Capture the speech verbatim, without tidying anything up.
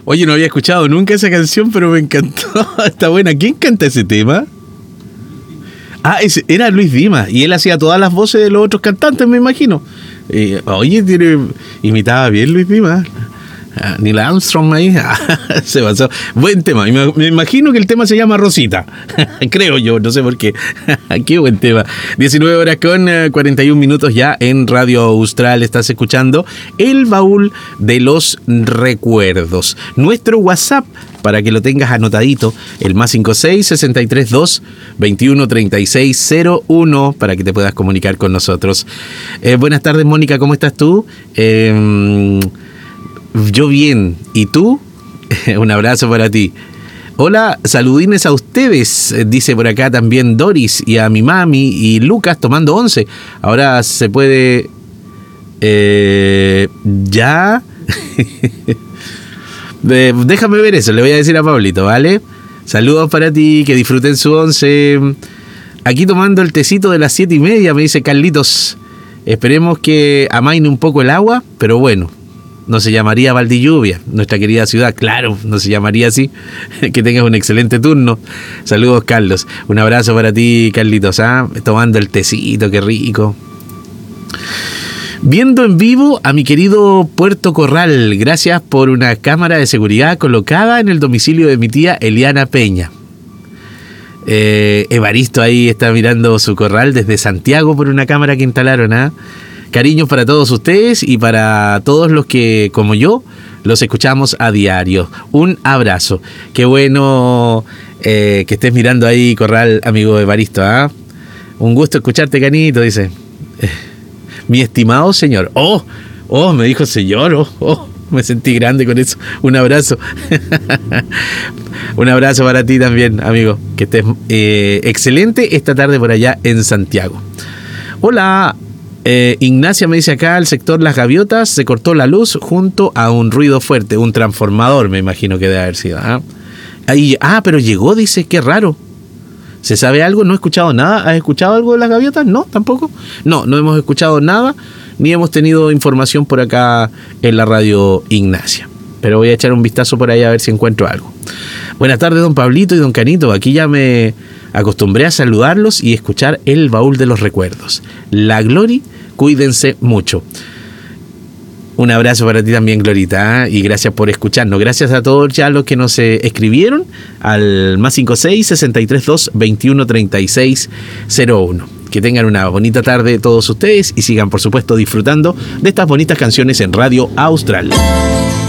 Oye, no había escuchado nunca esa canción, pero me encantó. Está buena. ¿Quién canta ese tema? Ah, ese, era Luis Dimas. Y él hacía todas las voces de los otros cantantes, me imagino. Eh, oye, tiene, imitaba bien Luis Dimas. Ah, Neil Armstrong ahí. Se pasó. Buen tema. Me, me imagino que el tema se llama Rosita. Creo yo, no sé por qué. Qué buen tema. diecinueve horas con cuarenta y un minutos ya en Radio Austral. Estás escuchando El Baúl de los Recuerdos. Nuestro WhatsApp, para que lo tengas anotadito, el más cinco seis, sesenta y tres, dos, veintiuno, treinta y seis, cero uno, para que te puedas comunicar con nosotros. Eh, buenas tardes, Mónica, ¿cómo estás tú? Eh... Yo bien. ¿Y tú? Un abrazo para ti. Hola, saludines a ustedes, dice por acá también Doris, y a mi mami y Lucas tomando once. Ahora se puede... Eh, ya... De, déjame ver eso, le voy a decir a Pablito, ¿vale? Saludos para ti, que disfruten su once. Aquí tomando el tecito de las siete y media, me dice Carlitos. Esperemos que amaine un poco el agua, pero bueno. No se llamaría Valdilluvia, nuestra querida ciudad. Claro, no se llamaría así. Que tengas un excelente turno. Saludos, Carlos. Un abrazo para ti, Carlitos. ¿Ah? Tomando el tecito, qué rico. Viendo en vivo a mi querido Puerto Corral. Gracias por una cámara de seguridad colocada en el domicilio de mi tía Eliana Peña. Eh, Evaristo ahí está mirando su corral desde Santiago por una cámara que instalaron, ¿ah? Cariños para todos ustedes y para todos los que, como yo, los escuchamos a diario. Un abrazo. Qué bueno eh, que estés mirando ahí, Corral, amigo Evaristo. ¿Ah? Un gusto escucharte, Canito, dice. Eh, mi estimado señor. Oh, oh, me dijo señor. Oh, oh, me sentí grande con eso. Un abrazo. Un abrazo para ti también, amigo. Que estés eh, excelente esta tarde por allá en Santiago. Hola. Eh, Ignacia me dice acá, el sector Las Gaviotas se cortó la luz junto a un ruido fuerte, un transformador, me imagino que debe haber sido. ¿Ah? Ahí, ah, pero llegó, dice, qué raro. ¿Se sabe algo? No he escuchado nada. ¿Has escuchado algo de Las Gaviotas? No, tampoco. No, no hemos escuchado nada, ni hemos tenido información por acá en la radio Ignacia. Pero voy a echar un vistazo por ahí a ver si encuentro algo. Buenas tardes, don Pablito y don Canito. Aquí ya me acostumbré a saludarlos y escuchar El Baúl de los Recuerdos. La Glory, cuídense mucho. Un abrazo para ti también, Glorita, ¿eh? Y gracias por escucharnos. Gracias a todos ya los que nos eh, escribieron al más cinco seis, sesenta y tres, dos, veintiuno, treinta y seis, cero uno. Que tengan una bonita tarde todos ustedes y sigan, por supuesto, disfrutando de estas bonitas canciones en Radio Austral.